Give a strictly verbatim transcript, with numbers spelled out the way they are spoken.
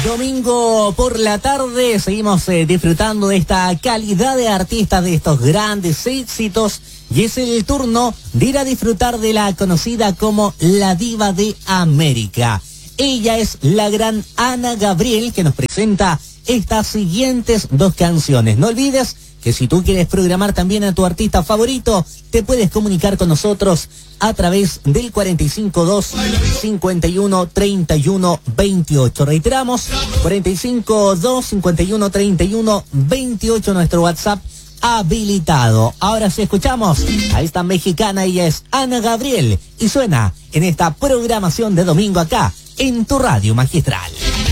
Domingo por la tarde seguimos eh, disfrutando de esta calidad de artistas, de estos grandes éxitos, y es el turno de ir a disfrutar de la conocida como la diva de América. Ella es la gran Ana Gabriel, que nos presenta estas siguientes dos canciones. No olvides que si tú quieres programar también a tu artista favorito, te puedes comunicar con nosotros a través del cuarenta y cinco dos, cincuenta y uno, treinta y uno, veintiocho. Reiteramos, cuarenta y cinco dos, cincuenta y uno, treinta y uno, veintiocho, nuestro WhatsApp habilitado. Ahora sí escuchamos a esta mexicana, ella es Ana Gabriel, y suena en esta programación de domingo acá en tu radio magistral.